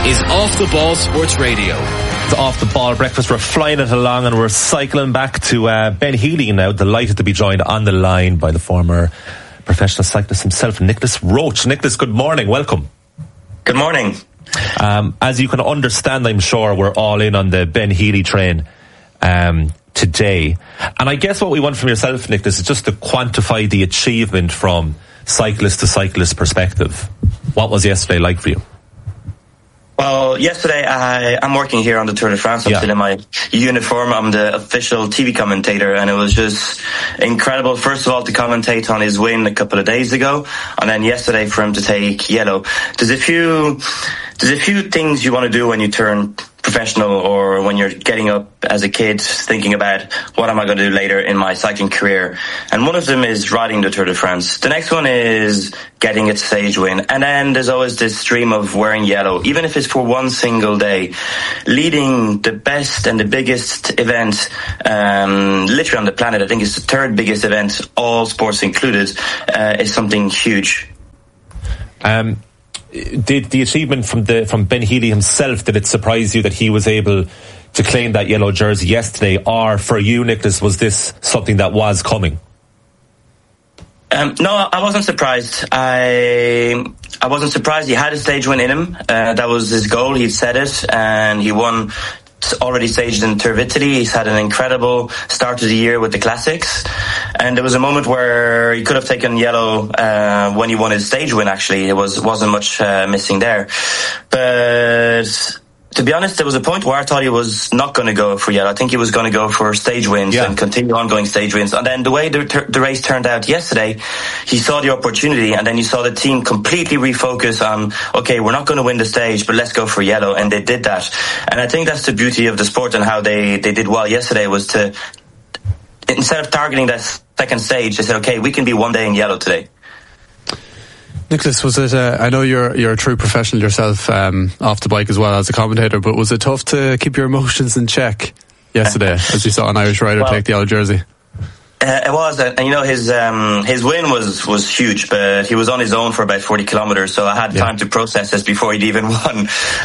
is Off the Ball Sports Radio. It's Off the Ball Breakfast. We're flying it along and we're cycling back to Ben Healy now. Delighted to be joined on the line by the former professional cyclist himself, Nicholas Roche. Nicholas, good morning. Welcome. Good morning. As you can understand, I'm sure we're all in on the Ben Healy train today. And I guess what we want from yourself, Nicholas, is just to quantify the achievement from cyclist to cyclist perspective. What was yesterday like for you? Well, yesterday I'm working here on the Tour de France. I'm still in my uniform. I'm the official TV commentator, and it was just incredible. First of all, to commentate on his win a couple of days ago, and then yesterday for him to take yellow. There's a few things you want to do when you turn professional, or when you're getting up as a kid thinking about what am I going to do later in my cycling career, and one of them is riding the Tour de France. The next one is getting a stage win, and then there's always this dream of wearing yellow, even if it's for one single day. Leading the best and the biggest event literally on the planet, I think it's the third biggest event, all sports included, is something huge. Did the achievement from Ben Healy himself, did it surprise you that he was able to claim that yellow jersey yesterday, or for you, Nicholas, was this something that was coming? No, I wasn't surprised. I wasn't surprised. He had a stage win in him. That was his goal. He'd set it, and he won. Already staged in Tour of Italy. He's had an incredible start to the year with the classics, and there was a moment where he could have taken yellow when he won his stage win. Actually, it wasn't much missing there, but to be honest, there was a point where I thought he was not going to go for yellow. I think he was going to go for stage wins and continue ongoing stage wins. And then the way the race turned out yesterday, he saw the opportunity, and then you saw the team completely refocus on, okay, we're not going to win the stage, but let's go for yellow. And they did that. And I think that's the beauty of the sport, and how they did well yesterday was to, instead of targeting that second stage, they said, okay, we can be one day in yellow today. Nicholas, was it? I know you're a true professional yourself, off the bike as well as a commentator. But was it tough to keep your emotions in check yesterday, as you saw an Irish rider take the yellow jersey? It was, and you know, his win was huge, but he was on his own for about 40 kilometers, so I had time to process this before he'd even won.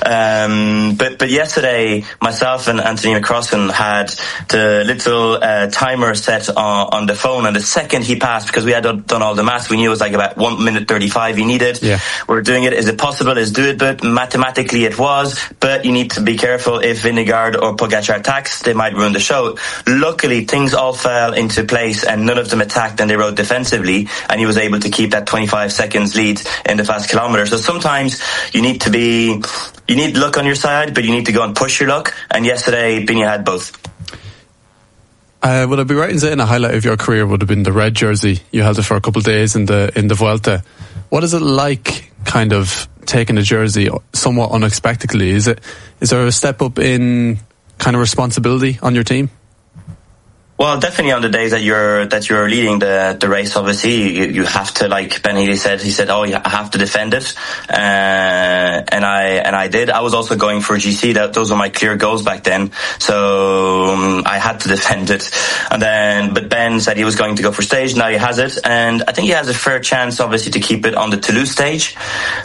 But yesterday, myself and Anthony McCrossan had the little timer set on the phone, and the second he passed, because we had done all the maths, we knew it was like about 1 minute 35 he needed. We're doing it. Is it possible? Is do it? But mathematically it was. But you need to be careful. If Vingegaard or Pogačar attacks, they might ruin the show. Luckily, things all fell into place, and none of them attacked, and they rode defensively, and he was able to keep that 25 seconds lead in the fast kilometer. So sometimes you need luck on your side, but you need to go and push your luck, and yesterday Bini had both. Would I be right in saying a highlight of your career would have been the red jersey? You held it for a couple of days in the Vuelta. What is it like, kind of taking a jersey somewhat unexpectedly? Is there a step up in kind of responsibility on your team? Well, definitely on the days that you're leading the race, obviously you have to, like Ben Healy said, oh, I have to defend it, and I did. I was also going for GC. Those were my clear goals back then, so I had to defend it. But Ben said he was going to go for stage. Now he has it, and I think he has a fair chance, obviously, to keep it on the Toulouse stage.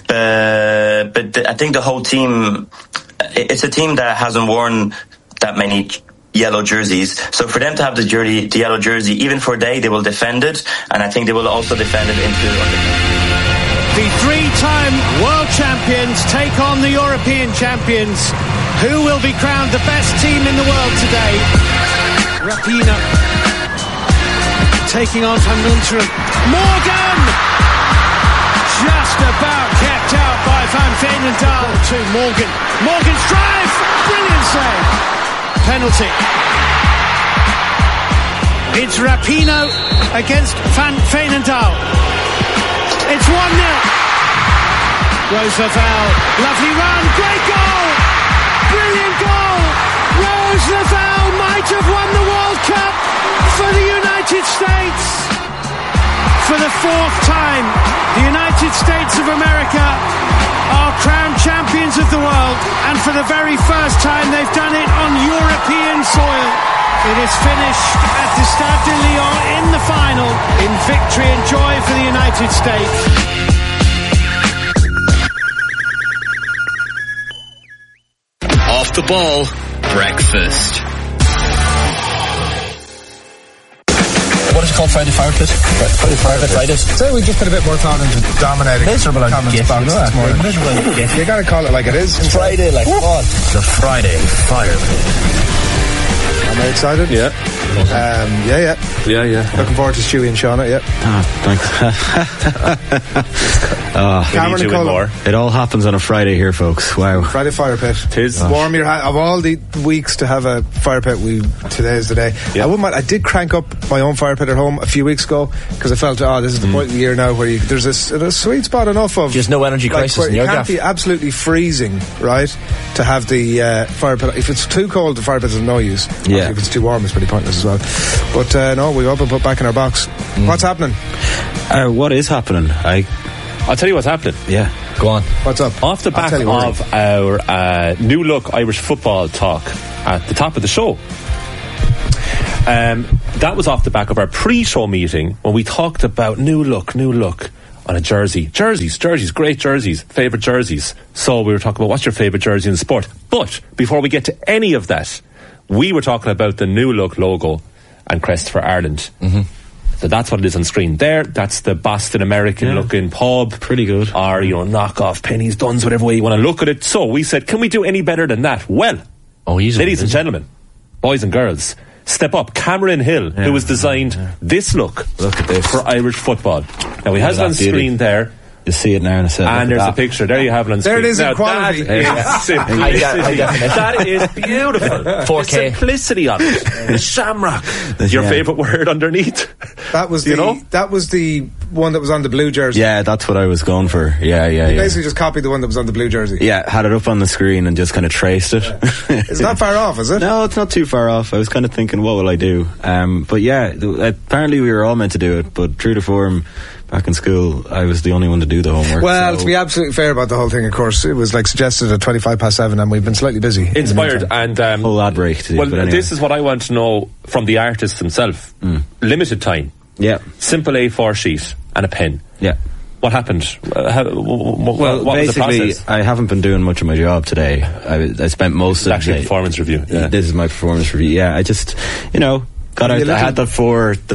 But I think the whole team, it's a team that hasn't worn that many yellow jerseys, so for them to have the yellow jersey, even for a day, they will defend it, and I think they will also defend it into the three-time world champions take on the European champions. Who will be crowned the best team in the world today? Rapino taking on Van Lunteren. Morgan just about kept out by Van Veenendaal to Morgan. Morgan's drive, brilliant save. Penalty. It's Rapino against Van Veenendaal. It's 1-0. Roosevelt, lovely run, great goal, brilliant goal. Roosevelt might have won the World Cup for the United States. For the fourth time, the United States of America are crowned champions of the world, and for the very first time they've done it on European soil. It is finished at the Stade de Lyon in the final in victory and joy for the United States. Off the ball breakfast. What is it called? Friday Fire Pit? Fridays. So we just put a bit more thought into dominating Miserable comments gift, box you know this morning. that. Miserable gift. You gotta call it like it is. It's Friday, like what? The Friday Fire Pit. Am I excited? Yeah. Yeah. Looking forward to Stewie and Shauna, yeah. Cameron and Colin. It all happens on a Friday here, folks. Wow. Friday Fire Pit. Tis. Warm your hat. Of all the weeks to have a fire pit, today is the day. Yeah. I wouldn't mind. I did crank up my own fire pit at home a few weeks ago because I felt, this is the point of the year now where there's a sweet spot enough of Just no energy crisis where in you your can't gaff. be absolutely freezing, right? To have the fire pit. If it's too cold, the fire pit is no use. Yeah. If it's too warm, it's pretty pointless as well. But no, we've all been put back in our box. What's happening? What is happening? I'll tell you what's happening. Yeah. Go on. What's up? Off the I'll back tell you of our new look Irish football talk at the top of the show. That was off the back of our pre-show meeting when we talked about new look on a jersey. Jerseys, great jerseys, favourite jerseys. So we were talking about what's your favourite jersey in the sport. But before we get to any of that, we were talking about the new look logo and crest for Ireland. Mm-hmm. So that's what it is on screen there. That's the Boston American looking pub. Pretty good. Or, knockoff pennies, duns, whatever way you want to look at it. So we said, can we do any better than that? Well, ladies and gentlemen, boys and girls, step up. Cameron Hill, who has designed this look at this for Irish football. Now, he has it on screen there. You see it now in a second. And there's a picture. There you have it on screen. There it is in now, quality. That is simplicity. That is beautiful. 4K. The simplicity of it. The shamrock. Your favourite word underneath. That was the one that was on the blue jersey. Yeah, that's what I was going for. Yeah. Basically just copied the one that was on the blue jersey. Yeah, had it up on the screen and just kind of traced it. It's not far off, is it? No, it's not too far off. I was kind of thinking, what will I do? But yeah, apparently we were all meant to do it, but true to form, back in school, I was the only one to do the homework. Well, to be absolutely fair about the whole thing, of course, it was suggested at 7:25, and we've been slightly busy. Inspired and whole ad break to do. Well, but anyway. this is what I want to know from the artist himself. Limited time. Yeah. Simple A4 sheet and a pen. Yeah. What happened? What was the basically, process? I haven't been doing much of my job today. I spent most of the Actually, day. performance review. Yeah. This is my performance review. Yeah, I just, got out. I had the four, the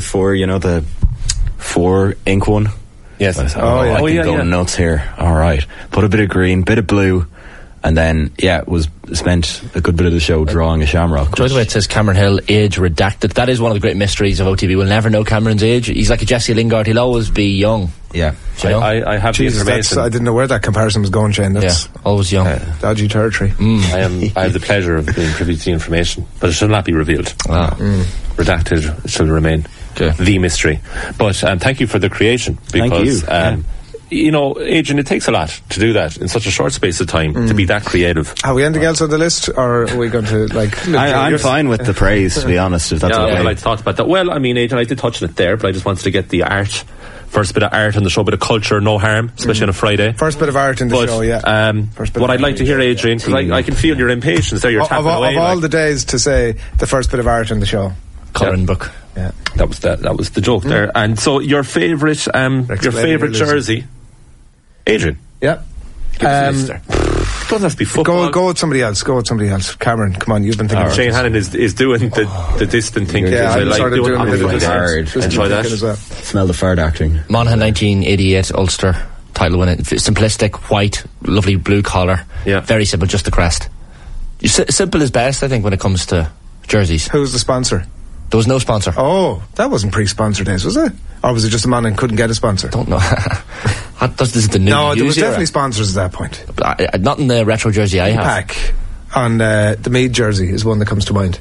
4 ink one. Yes. I can go nuts here. All right. Put a bit of green, bit of blue, and then spent a good bit of the show drawing a shamrock. Enjoy the way it says Cameron Hill, age redacted. That is one of the great mysteries of OTB. We'll never know Cameron's age. He's like a Jesse Lingard. He'll always be young. Yeah. I have the information. I didn't know where that comparison was going, Shane. That's always young. dodgy territory. I have the pleasure of being privy to the information, but it shall not be revealed. Redacted, it shall remain. Okay. The mystery. But thank you for the creation, because Thank you. Adrian, it takes a lot to do that in such a short space of time, to be that creative. Have we anything else on the list, or are we going to I'm fine with the praise, to be honest, if that's okay. Well, I thought about that. Well, I mean, Adrian, I did touch on it there, but I just wanted to get the art. First bit of art on the show, bit of culture, no harm, especially on a Friday. First bit of art in the show, yeah. What I'd like to hear, Adrian, because I can feel your impatience there, you're tapping away. Of all the days to say the first bit of art in the show. Colouring book. Yeah. That was the joke there. And so your favourite jersey, Adrian. Yeah. Doesn't have to be football. Go with somebody else. Cameron, come on, you've been thinking. Shane Hannon is doing the distant thinking. Yeah, I'm sort of doing a bit of enjoy that. Well. Smell the fart acting. Monaghan 1988 Ulster title winning. Simplistic, white, lovely blue collar. Yeah. Very simple, just the crest. Simple is best, I think, when it comes to jerseys. Who's the sponsor? There was no sponsor. Oh, that wasn't pre-sponsor days, was it? Or was it just a man and couldn't get a sponsor? Don't know. This is the new. No, there was era. definitely sponsors at that point. Not in the retro jersey I have. Pack on the Mead jersey is one that comes to mind.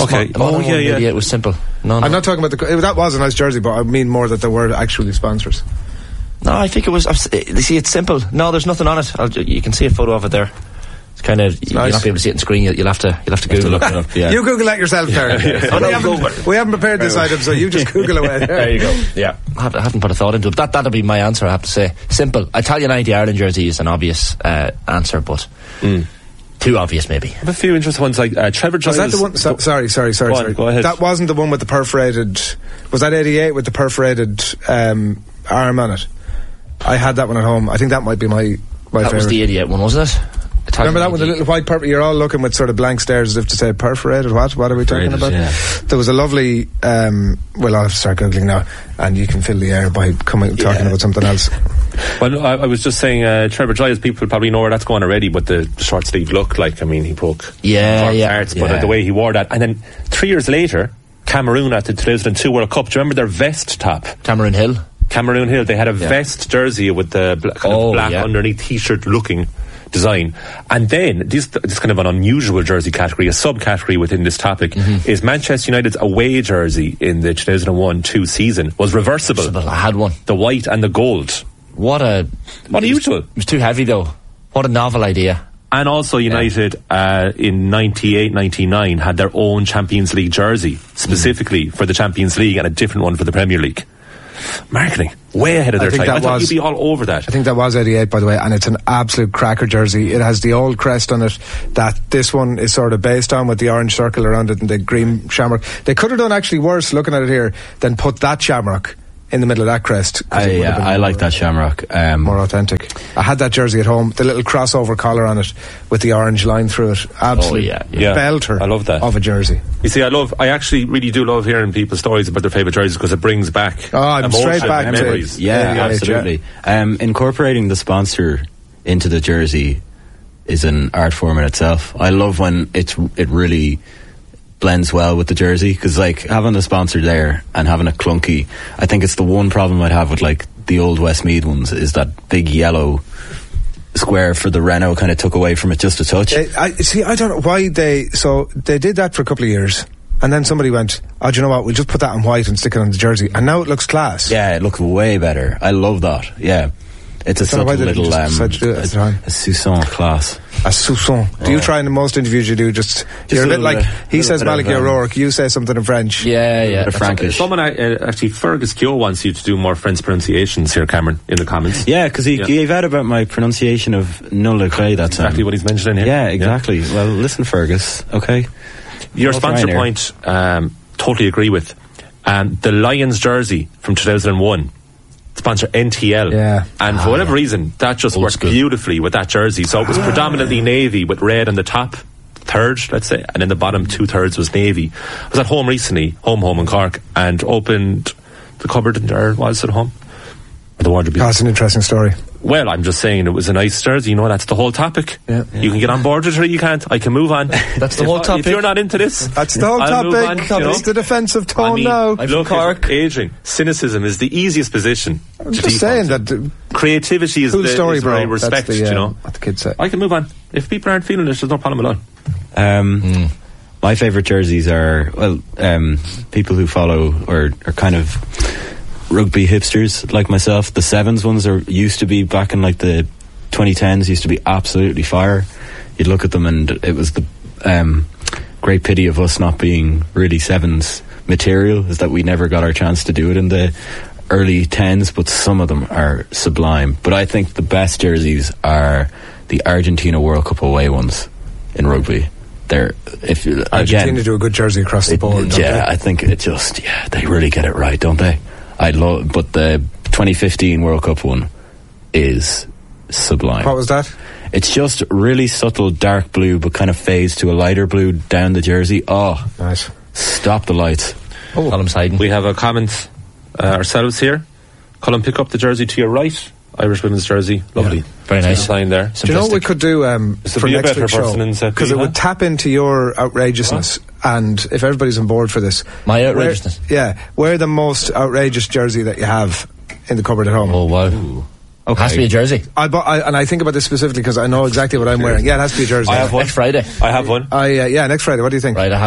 It was simple. No. I'm not talking about that was a nice jersey, but I mean more that there were actually sponsors. No, I think it was. You see, it's simple. No, there's nothing on it. You can see a photo of it there. It's kind of you'll not be able to see it on screen. You'll have to Google look it up. Yeah. You Google that yourself, Terry. We haven't prepared this item, so you just Google away. There you go. Yeah, I haven't put a thought into it. That'll be my answer. I have to say, simple. Italian 90 Ireland jersey is an obvious answer, but too obvious maybe. I have a few interesting ones like Trevor Giles. Was that the one? Sorry. Go ahead. That wasn't the one with the perforated. Was that 88 with the perforated arm on it? I had that one at home. I think that might be my That favourite. was the 88 one, wasn't it? Remember that with the little white purple? You're all looking with sort of blank stares as if to say perforated. What are we talking about? Yeah. There was a lovely. Well, I'll have to start googling now, and you can fill the air by talking about something else. Well, I was just saying, Trevor Giles, people probably know where that's going already, but the short sleeve look, like, I mean, he broke hearts, but the way he wore that. And then 3 years later, Cameroon at the 2002 World Cup, do you remember their vest top? Cameroon Hill, they had a vest jersey with the black underneath t-shirt looking design. And then this kind of an unusual jersey category, a subcategory within this topic, is Manchester United's away jersey in the 2001-2 season was reversible. I had one, the white and the gold. What unusual. It was too heavy though. What a novel idea. And also United in 98-99 had their own Champions League jersey specifically for the Champions League and a different one for the Premier League. Marketing way ahead of their time. I thought you'd be all over that. I think that was 88, by the way, and it's an absolute cracker jersey. It has the old crest on it that this one is sort of based on, with the orange circle around it and the green shamrock. They could have done actually worse, looking at it here, than put that shamrock in the middle of that crest. I like that shamrock. More authentic. I had that jersey at home, the little crossover collar on it with the orange line through it. Absolute belter. I love that. Of a jersey. You see, I actually really do love hearing people's stories about their favourite jerseys, because it brings back I'm straight back and memories. to absolutely. Incorporating the sponsor into the jersey is an art form in itself. I love when it really blends well with the jersey, because like having the sponsor there and having a clunky, I think it's the one problem I'd have with like the old Westmeath ones, is that big yellow square for the Renault kind of took away from it just a touch. I don't know why they did that for a couple of years, and then somebody went, oh, do you know what, we'll just put that in white and stick it on the jersey, and now it looks class. Yeah, it looks way better. I love that. Yeah, it's a subtle little a Sousson class. A Sousson. Do you try in the most interviews you do? Just you're a bit like he says Malachy O'Rourke, you say something in French. Yeah. Frankish. Someone actually, Fergus Keogh wants you to do more French pronunciations here, Cameron, in the comments. Yeah, because he gave out about my pronunciation of "non le cray." That's exactly what he's mentioning here. Yeah, exactly. Well, listen, Fergus. Okay, your sponsor point, totally agree with. The Lions jersey from 2001. Sponsor NTL, and for whatever reason that just worked beautifully with that jersey. So it was predominantly navy with red on the top third, let's say, and in the bottom 2/3 was navy. I was at home recently, home in Cork, and opened the cupboard, and there was at home the wardrobe. That's an interesting story. Well, I'm just saying it was a nice jersey. You know, that's the whole topic. Yeah. You can get on board with it or you can't. I can move on. That's the whole topic. If you're not into this, that's the whole topic. It's the defensive tone now. Look, Adrian, cynicism is the easiest position. I'm just saying that creativity is cool story, is bro. I respect, you know. What the kids say. I can move on. If people aren't feeling it, there's no problem at all. My favourite jerseys are, people who follow or are kind of rugby hipsters like myself. The Sevens ones used to be, back in like the 2010s, used to be absolutely fire. You'd look at them and it was the great pity of us not being really Sevens material, is that we never got our chance to do it in the early 10s, but some of them are sublime. But I think the best jerseys are the Argentina World Cup away ones in rugby. Argentina do a good jersey across the board. I think they really get it right, don't they? But the 2015 World Cup one is sublime. What was that? It's just really subtle dark blue, but kind of fades to a lighter blue down the jersey. Oh, nice. Stop the lights. Column's hiding. We have a comment ourselves here. Colin, pick up the jersey to your right. Irish women's jersey. Lovely. Very nice. Sign there. Do you know what we could do for next week's show? Because it would tap into your outrageousness. And if everybody's on board for this, my outrageousness. Wear the most outrageous jersey that you have in the cupboard at home. Oh wow! Okay. It has to be a jersey. And I think about this specifically because I know exactly what I'm wearing. Yeah, it has to be a jersey. I have one. Next Friday. I have one. Next Friday. What do you think? Right,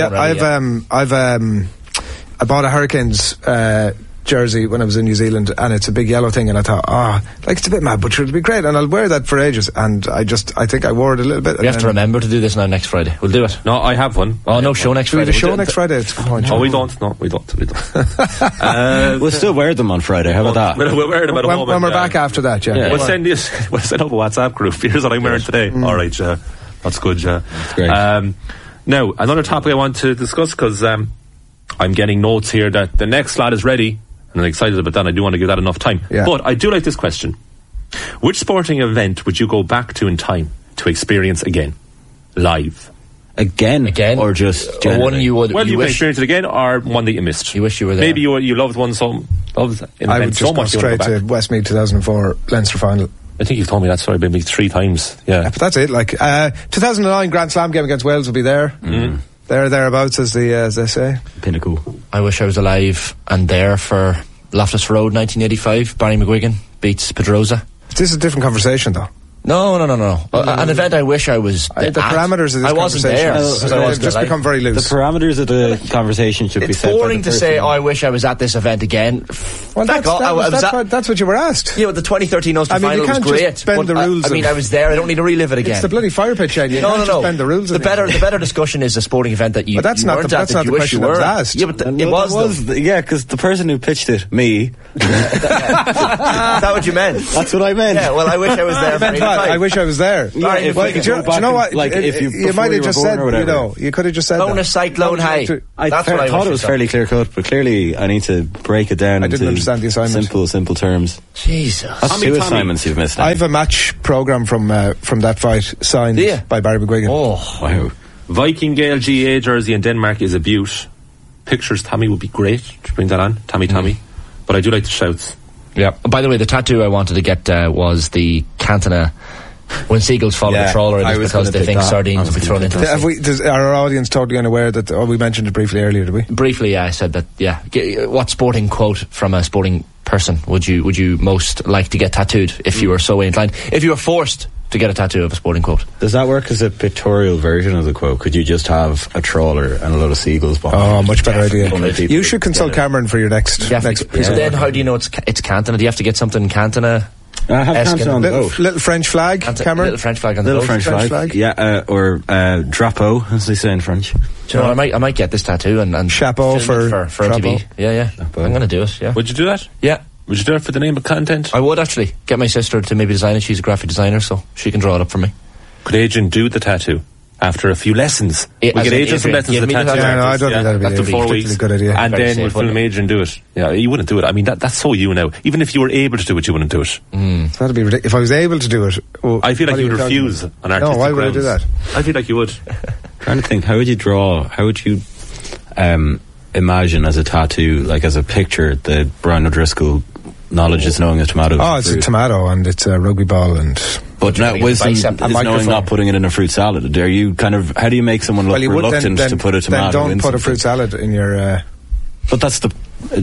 I bought a Hurricanes jersey when I was in New Zealand, and it's a big yellow thing, and I thought, it's a bit mad, but sure, it'll be great, and I'll wear that for ages. And I think I wore it a little bit. We have to remember to do this now next Friday. We'll do it. No, I have one. Oh, no show next Friday. We have a show next Friday. Oh, we don't. No, we don't. We'll still wear them on Friday. How about that? We'll wear them at home when we're back after that. Yeah. We'll send up a WhatsApp group. Here's what I'm wearing today. All right, that's good. That's great. Now, another topic I want to discuss, because I'm getting notes here that the next slot is ready. And I'm excited about that. I do want to give that enough time. Yeah. But I do like this question. Which sporting event would you go back to in time to to experience again, live. Again, or just or generally? one you would. Well, you can wish, experience it again, or one that you missed. You wish you were there. Maybe you loved one so loved an I event would so just go much you straight want to to go back. Westmeath 2004 Leinster final. I think you've told me that story maybe 3 times. Yeah. But that's it. Like 2009 Grand Slam game against Wales will be there. Thereabouts, as they say. Pinnacle. I wish I was alive and there for Loftus Road 1985. Barry McGuigan beats Pedrosa. This is a different conversation, though. No. An event I wish I was. The parameters of this I wasn't conversation there. have just become very The loose. parameters of the conversation should be It's set by boring the to say, person. "Oh, I wish I was at this event again." Well, that's what you were asked. Yeah, but the 2013 Ulster I mean, you final was can't great. just bend but the rules I mean, of- I was there. I don't need to relive it again. It's the bloody fire pitch, Ed. You can't just bend the rules. The better discussion is a sporting event that you. But that's you not weren't the- at that's that not you the wish you question that was were. asked. Yeah, but it Well, was. yeah, because the person who pitched it, me. Is that what you meant? That's what I meant. Yeah. Well, I wish I was there. for 85. I wish I was there. Yeah, if Well, we could do go you back know and, what? like, if you might before have you just were born said, or whatever. you could have just said Bonus that. cyclone high. I That's what I thought wish it was I fairly clear cut, but clearly I need to break it down I didn't into understand the assignment. simple terms. Jesus. That's two assignments you've missed now. I have a match programme from that fight signed Yeah. by Barry McGuigan. Oh, Wow. Viking Gale GA jersey in Denmark is a beaut. Pictures, Tommy, would be great to bring that on. Tommy. But I do like the shouts. yeah. By the way, the tattoo I wanted to get was the Cantona. When seagulls follow the trawler, I it is was because gonna they pick think that. sardines will be thrown into the sea. Are our audience totally unaware that? Oh, we mentioned it briefly earlier, did we? Briefly, yeah, I said that. Yeah, what sporting quote from a sporting person would you most like to get tattooed if you were so inclined? If you were forced to get a tattoo of a sporting quote, Does that work as a pictorial version of the quote? Could you just have a trawler and a lot of seagulls behind? Oh, much better idea. Definitely. You should consult Cameron for your next piece of Then work. how do you know it's Cantona? Do you have to get something Cantona? I have Cantona on the boat. Little French flag, Cameron. Little French flag on the Little boat. French flag. Yeah, or drapeau, as they say in French. Do you know, I might get this tattoo and Chapeau film it for chapeau. MTV. Yeah. I'm going to do it. Yeah. Would you do that? Yeah. Would you do it for the name of content? I would actually get my sister to maybe design it. She's a graphic designer, so she can draw it up for me. Could Adrian do the tattoo after a few lessons? Yeah, We as get in Adrian some Adrian, lessons give of me the tattoo. tattoo. Yeah, no, I don't think that'd be After a 4 weeks. particularly good idea. And Very then safe, we'll film wouldn't Adrian do it. Yeah, you wouldn't do it. I mean, that's so you now. Even if you were able to do it, you wouldn't do it. That'd be ridiculous. If I was able to do it, I feel like what are you'd you talking refuse about? on artistic No, why would I grounds. do that? I feel like you would. Trying to think, how would you imagine as a tattoo, like as a picture, the Brian O'Driscoll knowledge is knowing a tomato. Oh, it's a tomato and it's a rugby ball and. But now, wisdom is bicep, a knowing microphone. not putting it in a fruit salad. Are you kind of? How do you make someone look Well, you would reluctant then to put a tomato then in don't put a something? fruit salad in your. But that's the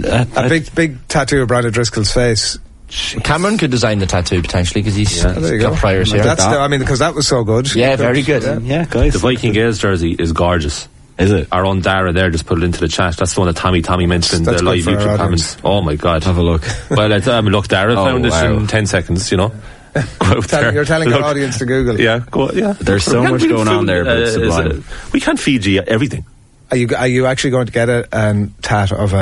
A big tattoo of Brian O'Driscoll's face. Cameron could design the tattoo potentially because he's Oh, there you got go. priors here. That's because that was so good. Yeah, very good. yeah, guys. The Viking Gales jersey is gorgeous. Is it? Our own Dara there just put it into the chat. That's the one that Tommy mentioned in That's the live good for our YouTube comments. Oh my God. Have a look. Well, look, Dara Oh, found it wow. in 10 seconds, you know. Go out there. You're telling Look. our audience to Google. Yeah, yeah. There's so We can't much really going on food, there, but it's sublime. we can't feed you everything. Are you actually going to get a tat of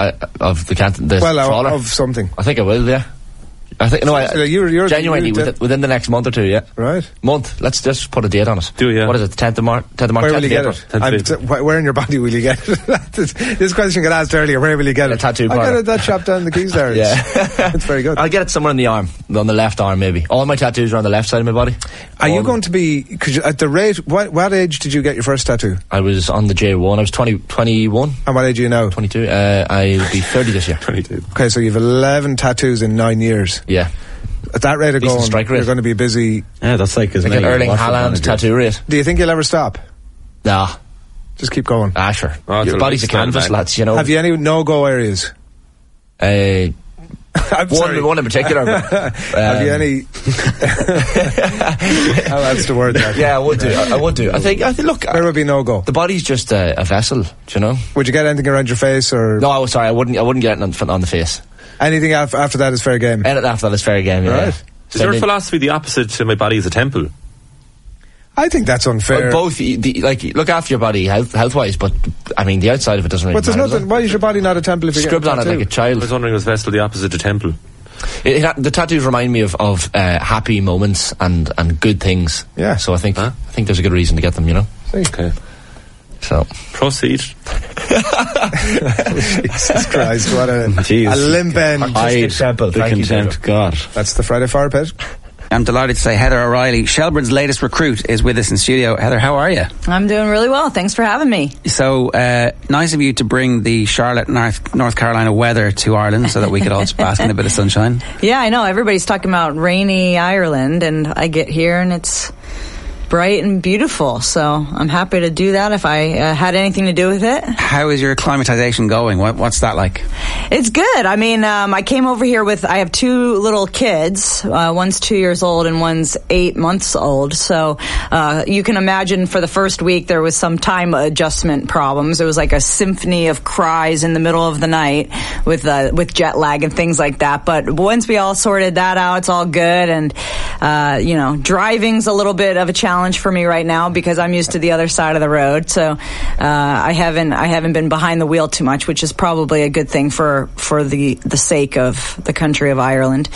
Of the trawler. of something? I think I will. Yeah. I think You're genuinely you're within the next month or two. Yeah. right. Month. Let's just put a date on it. Do, yeah. What is it? 10th of March. 10th of March. Where will 10th you get of April. it? Where in your body will you get it? This question got asked earlier. Where will you get A it? tattoo I got parlour. it that shop down the Keys there. Yeah. It's very good. I'll get it somewhere on the arm, on the left arm maybe. All my tattoos are on the left side of my body. Are you going to be? Cause at the rate, what age did you get your first tattoo? I was on the J1. I was 21, And what age are you now? 22. I will be 30 this year. 22. Okay, so you've 11 tattoos in 9 years. Yeah. At that rate of Decent going, strike rate. you're going to be busy. Yeah, that's like as Like many an Erling Watford Haaland managers. tattoo rate. Do you think you'll ever stop? Nah. Just keep going. Sure. Oh, it's Your a body's a lifestyle, canvas, man. lads, you know. Have you any no-go areas? I'm sorry. one in particular. Have you any? Oh, that's the word. That. Yeah, I would do. I would do. I think look, Where would be no-go? the body's just a vessel, do you know? Would you get anything around your face or No, sorry, I wouldn't get it on the face. anything after that is fair game? Anything after that is fair game, yeah. Right. Is your philosophy the opposite to my body is a temple? I think that's unfair. Both, look after your body health-wise, but I mean, the outside of it doesn't really But there's matter. nothing. Why is your body not a temple if you Scribbled get on a it like a tattoo? I child. was wondering, was Vestal the opposite to temple? The tattoos remind me of happy moments and good things. Yeah. So I think there's a good reason to get them, you know. Okay. So Proceed. Jesus Christ! What a Jeez. limp end. Hide example. the Thank you, contempt Deirdre. God. That's the Friday Fire Pit. I'm delighted to say Heather O'Reilly, Shelbourne's latest recruit, is with us in studio. Heather, how are you? I'm doing really well. Thanks for having me. So, nice of you to bring the Charlotte, North Carolina weather to Ireland so that we could all bask in a bit of sunshine. Yeah, I know. Everybody's talking about rainy Ireland, and I get here and it's bright and beautiful, so I'm happy to do that if I had anything to do with it. How is your acclimatization going? What's that like? It's good. I mean, I came over here I have two little kids. One's 2 years old and one's 8 months old. So you can imagine for the first week there was some time adjustment problems. It was like a symphony of cries in the middle of the night with jet lag and things like that. But once we all sorted that out, it's all good. And driving's a little bit of a challenge for me right now because I'm used to the other side of the road. So I haven't been behind the wheel too much, which is probably a good thing for the sake of the country of Ireland.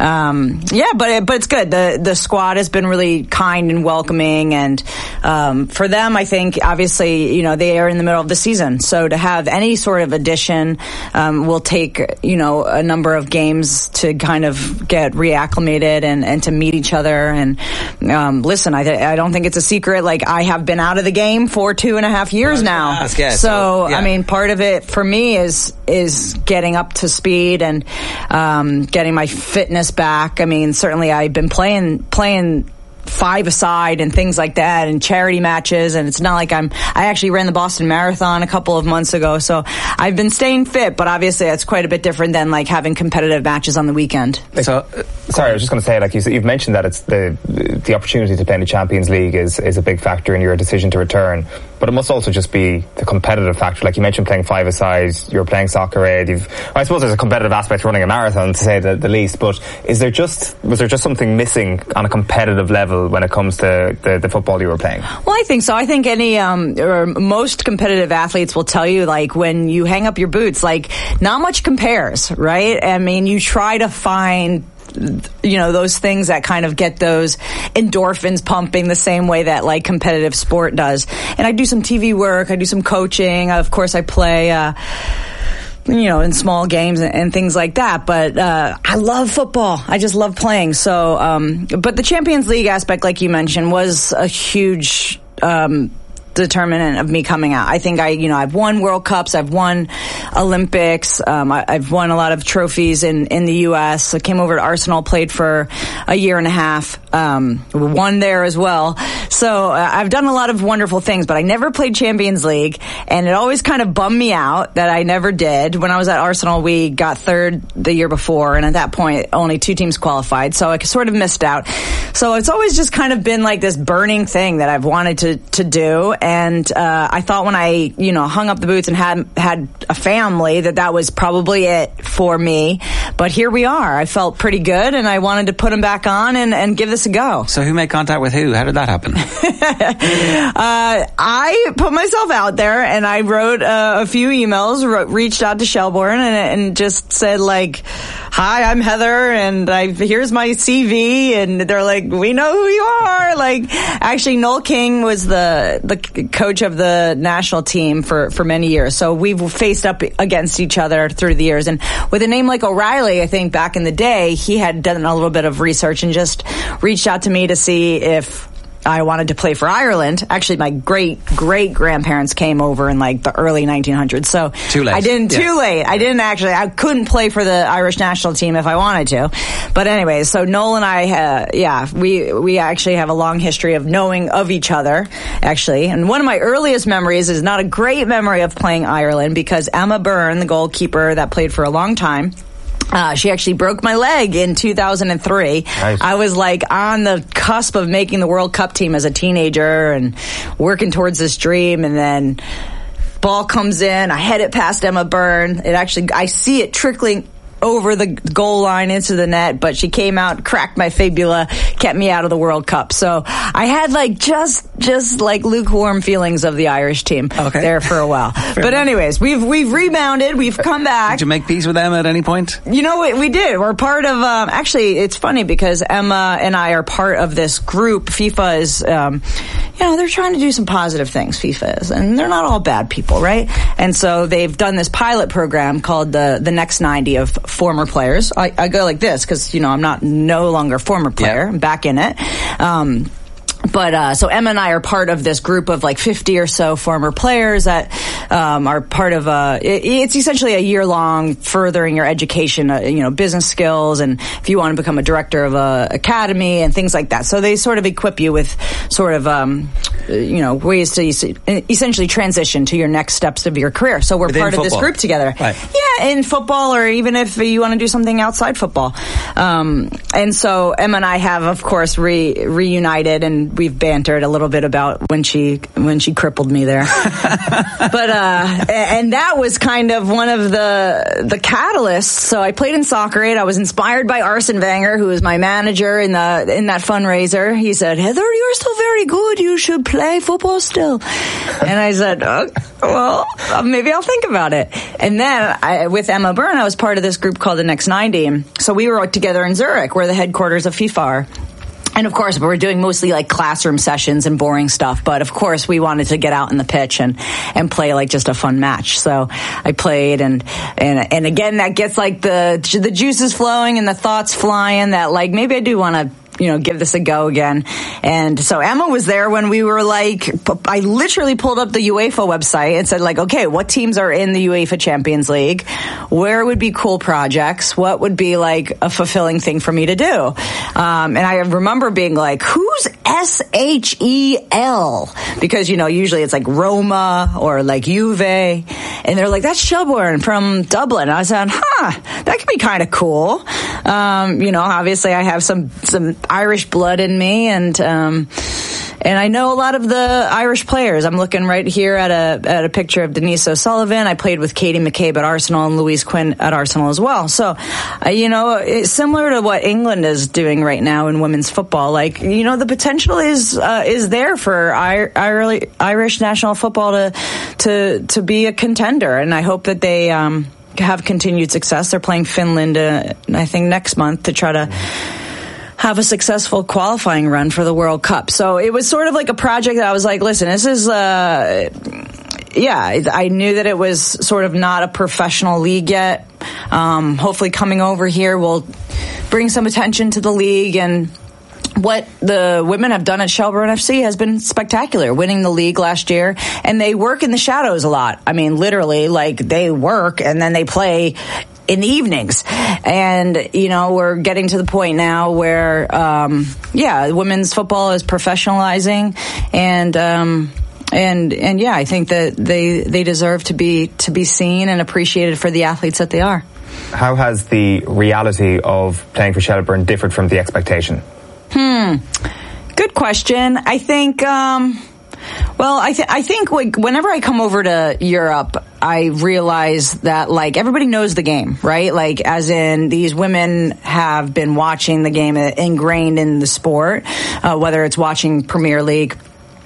But it's good. The squad has been really kind and welcoming, and for them, I think obviously they are in the middle of the season, so to have any sort of addition will take a number of games to kind of get reacclimated and to meet each other. And listen, I don't think it's a secret. Like, I have been out of the game for 2.5 years now. So I mean, part of it for me is getting up to speed and getting my fitness back. I mean, certainly I've been playing five-a-side and things like that and charity matches, and it's not like I actually ran the Boston Marathon a couple of months ago, so I've been staying fit, but obviously that's quite a bit different than like having competitive matches on the weekend. So, sorry, I was just going to say, like you've mentioned that it's the opportunity to play in the Champions League is a big factor in your decision to return, but it must also just be the competitive factor. Like you mentioned, playing five-a-side, you're playing soccer aid. I suppose there's a competitive aspect to running a marathon, to say the least. But was there just something missing on a competitive level when it comes to the football you were playing? Well, I think so. I think any or most competitive athletes will tell you, like, when you hang up your boots, like, not much compares, right? I mean, you try to find those things that kind of get those endorphins pumping the same way that like competitive sport does. And I do some TV work, I do some coaching, of course I play in small games and things like that. But I love football. I just love playing. So, but the Champions League aspect, like you mentioned, was a huge determinant of me coming out. I think I've won World Cups, I've won Olympics, I've won a lot of trophies in the US. I came over to Arsenal, played for a year and a half, won there as well. So I've done a lot of wonderful things, but I never played Champions League, and it always kind of bummed me out that I never did. When I was at Arsenal, we got third the year before, and at that point only 2 teams qualified, so I sort of missed out. So it's always just kind of been like this burning thing that I've wanted to do. And I thought when I, hung up the boots and had a family that was probably it for me. But here we are. I felt pretty good, and I wanted to put them back on and give this a go. So who made contact with who? How did that happen? I put myself out there, and I wrote a few emails, reached out to Shelbourne, and just said, like, hi, I'm Heather, and here's my CV. And they're like, we know who you are. Like, actually, Noel King was the coach of the national team for many years. So we've faced up against each other through the years. And with a name like O'Reilly, I think back in the day, he had done a little bit of research and just reached out to me to see if I wanted to play for Ireland. Actually, my great-great-grandparents came over in like the early 1900s. So too late. Too late. I couldn't play for the Irish national team if I wanted to. But anyways, so Noel and I, we actually have a long history of knowing of each other, actually. And one of my earliest memories is not a great memory of playing Ireland, because Emma Byrne, the goalkeeper that played for a long time, she actually broke my leg in 2003. Nice. I was like on the cusp of making the World Cup team as a teenager and working towards this dream, and then ball comes in, I head it past Emma Byrne. I see it trickling over the goal line into the net, but she came out, cracked my fibula, kept me out of the World Cup. So I had like just like lukewarm feelings of the Irish team there for a while. But anyways, we've rebounded, we've come back. Did you make peace with Emma at any point? You know what, we did. We're part of, actually it's funny because Emma and I are part of this group. FIFA is, they're trying to do some positive things, FIFA is, and they're not all bad people, right? And so they've done this pilot program called the Next 90 of former players. I go like this because, I'm no longer a former player. I'm back in it. But so Emma and I are part of this group of like 50 or so former players that are part of it's essentially a year-long furthering your education, business skills, and if you want to become a director of a academy and things like that. So they sort of equip you with sort of ways to essentially transition to your next steps of your career. So we're part of this group together. Right. Yeah, in football, or even if you want to do something outside football. And so Emma and I have, of course, reunited, and we've bantered a little bit about when she crippled me there. But and that was kind of one of the catalysts. So I played in Soccer Aid. I was inspired by Arsene Wenger, who was my manager in that fundraiser. He said, "Heather, you're still very good. You should play football still." And I said, "Oh, well, maybe I'll think about it." And then with Emma Byrne, I was part of this group called the Next 90. So we were together in Zurich, where the headquarters of FIFA are. And of course, we're doing mostly like classroom sessions and boring stuff. But of course, we wanted to get out in the pitch and play like just a fun match. So I played, and again, that gets like the juices flowing and the thoughts flying that like maybe I do want to give this a go again. And so Emma was there when we were like, I literally pulled up the UEFA website and said like, okay, what teams are in the UEFA Champions League? Where would be cool projects? What would be like a fulfilling thing for me to do? And I remember being like, who's SHEL? Because, usually it's like Roma or like Juve. And they're like, that's Shelbourne from Dublin. And I said, that could be kind of cool. Obviously I have some Irish blood in me, and I know a lot of the Irish players. I'm looking right here at a picture of Denise O'Sullivan. I played with Katie McCabe at Arsenal and Louise Quinn at Arsenal as well. So, it's similar to what England is doing right now in women's football. Like, the potential is there for Irish national football to be a contender, and I hope that they have continued success. They're playing Finland, I think, next month to try to have a successful qualifying run for the World Cup. So it was sort of like a project that I was like, listen, this is, I knew that it was sort of not a professional league yet. Hopefully coming over here will bring some attention to the league, and what the women have done at Shelbourne FC has been spectacular, winning the league last year. And they work in the shadows a lot. I mean, literally, like, they work and then they play in the evenings. And, we're getting to the point now where, women's football is professionalizing, and I think that they deserve to be seen and appreciated for the athletes that they are. How has the reality of playing for Shelbourne differed from the expectation? Good question. I think, I think like whenever I come over to Europe, I realize that like everybody knows the game, right? Like as in these women have been watching the game, ingrained in the sport, whether it's watching Premier League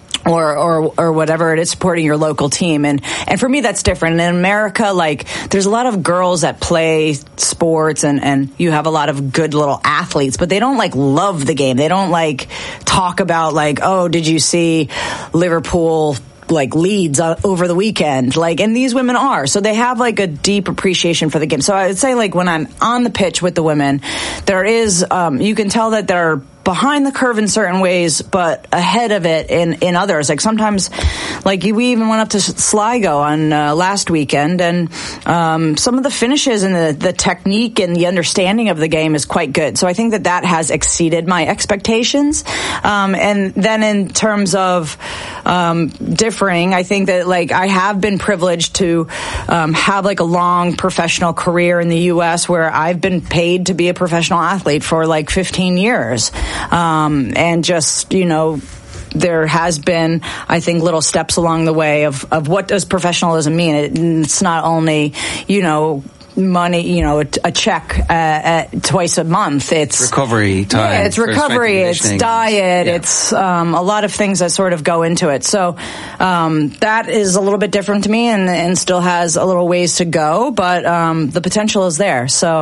or whatever it is, supporting your local team. And for me, that's different. In America, like, there's a lot of girls that play sports and you have a lot of good little athletes, but they don't like love the game. They don't like talk about like, oh, did you see Liverpool like Leeds over the weekend? Like, and these women are, so they have like a deep appreciation for the game. So I would say like when I'm on the pitch with the women, there is, you can tell that they're behind the curve in certain ways, but ahead of it in others. Like sometimes, like we even went up to Sligo on last weekend, and some of the finishes and the technique and the understanding of the game is quite good. So I think that has exceeded my expectations. And then in terms of differing, I think that like I have been privileged to have like a long professional career in the U.S. where I've been paid to be a professional athlete for like 15 years. And just, there has been, I think, little steps along the way of what does professionalism mean. It's not only, money, you know, a check twice a month. It's recovery time. Yeah, it's recovery. It's diet. Yeah. It's a lot of things that sort of go into it. So that is a little bit different to me, and still has a little ways to go, but the potential is there. So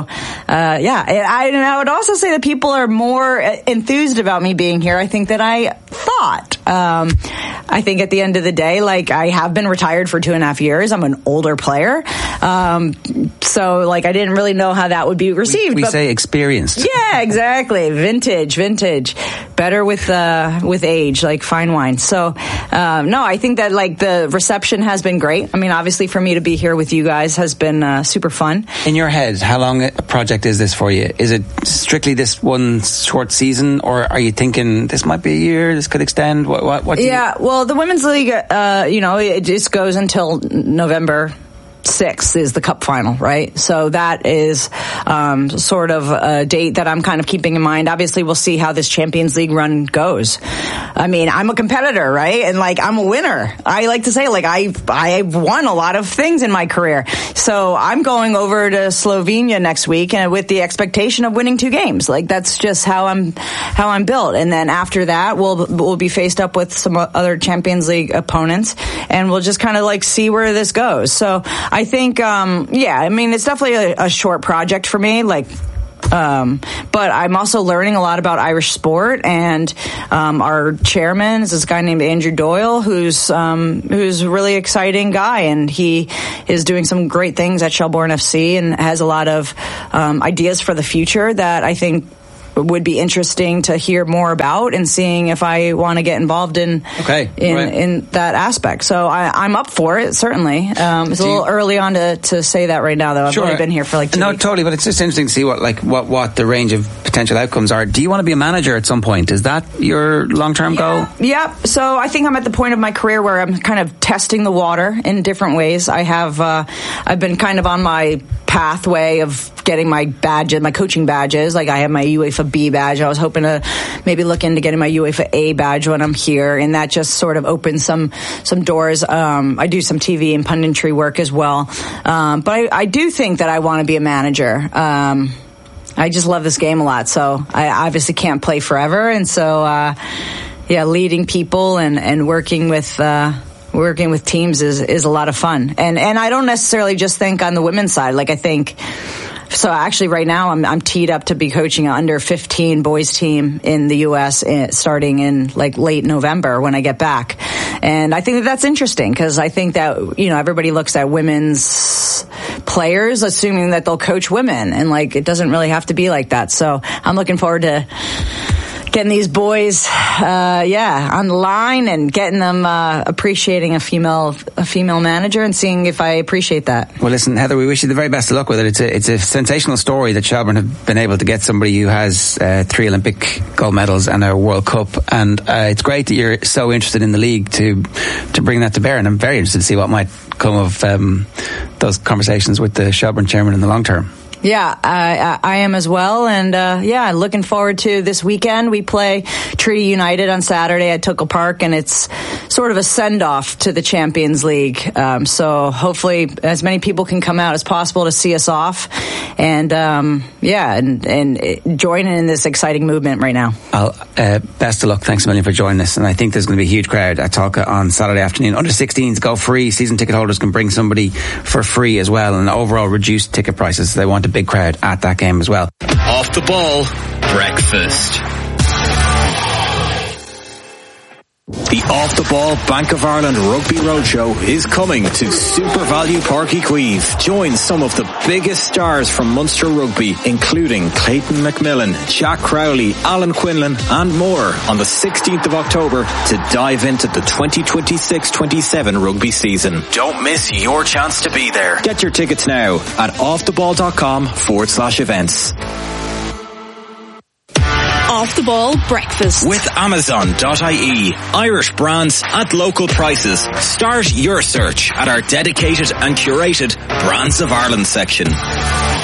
I would also say that people are more enthused about me being here, I think, than I thought. I think at the end of the day, like, I have been retired for 2.5 years. I'm an older player. So, like, I didn't really know how that would be received. We say experienced. Yeah, exactly. Vintage. Better with age, like fine wine. So, no, I think that, like, the reception has been great. I mean, obviously, for me to be here with you guys has been super fun. In your head, how long a project is this for you? Is it strictly this one short season, or are you thinking this might be a year, this could extend? What do you... Well, the Women's League, it just goes until November 6th is the cup final, right? So that is sort of a date that I'm kind of keeping in mind. Obviously, we'll see how this Champions League run goes. I mean, I'm a competitor, right? And, like, I'm a winner. I like to say, like, I've won a lot of things in my career. So I'm going over to Slovenia next week, and with the expectation of winning 2 games. Like, that's just how I'm built. And then after that, we'll be faced up with some other Champions League opponents, and we'll just kind of, like, see where this goes. So I think, I mean, it's definitely a short project for me, like, but I'm also learning a lot about Irish sport, and our chairman is this guy named Andrew Doyle, who's a really exciting guy, and he is doing some great things at Shelbourne FC and has a lot of ideas for the future that I think would be interesting to hear more about, and seeing if I want to get involved in that aspect. So I'm up for it, certainly. It's a little early on to say that right now, though. I've only been here for like 2 weeks. Totally, but it's just interesting to see what the range of potential outcomes are. Do you want to be a manager at some point? Is that your long-term goal? Yeah. So I think I'm at the point of my career where I'm kind of testing the water in different ways. I've been kind of on my pathway of getting my badges, my coaching badges. Like, I have my UEFA B badge. I was hoping to maybe look into getting my UEFA A badge when I'm here, and that just sort of opens some doors. I do some TV and punditry work as well, but I do think that I want to be a manager. I just love this game a lot, so I obviously can't play forever, and so leading people and working with teams is a lot of fun. And I don't necessarily just think on the women's side. Like, I think, so actually right now I'm teed up to be coaching an under 15 boys team in the US starting in like late November when I get back. And I think that's interesting, because I think that, you know, everybody looks at women's players assuming that they'll coach women, and, like, it doesn't really have to be like that. So I'm looking forward to getting these boys, on the line, and getting them appreciating a female manager, and seeing if I appreciate that. Well, listen, Heather, we wish you the very best of luck with it. It's a sensational story that Shelbourne have been able to get somebody who has 3 Olympic gold medals and a World Cup, and it's great that you're so interested in the league to bring that to bear. And I'm very interested to see what might come of those conversations with the Shelbourne chairman in the long term. Yeah, I am as well. And, looking forward to this weekend. We play Treaty United on Saturday at Tuckle Park, and it's sort of a send-off to the Champions League. So hopefully as many people can come out as possible to see us off, and join in this exciting movement right now. Best of luck. Thanks a million for joining us. And I think there's going to be a huge crowd at Tullca on Saturday afternoon. Under 16s go free. Season ticket holders can bring somebody for free as well, and overall reduced ticket prices. They want a big crowd at that game as well. Off the ball, breakfast. The Off the Ball Bank of Ireland Rugby Roadshow is coming to Super Value Park Queeve. Join some of the biggest stars from Munster Rugby, including Clayton McMillan, Jack Crowley, Alan Quinlan, and more on the 16th of October to dive into the 2026-27 rugby season. Don't miss your chance to be there. Get your tickets now at offtheball.com/events. Off the Ball Breakfast with Amazon.ie. Irish brands at local prices. Start your search at our dedicated and curated Brands of Ireland section.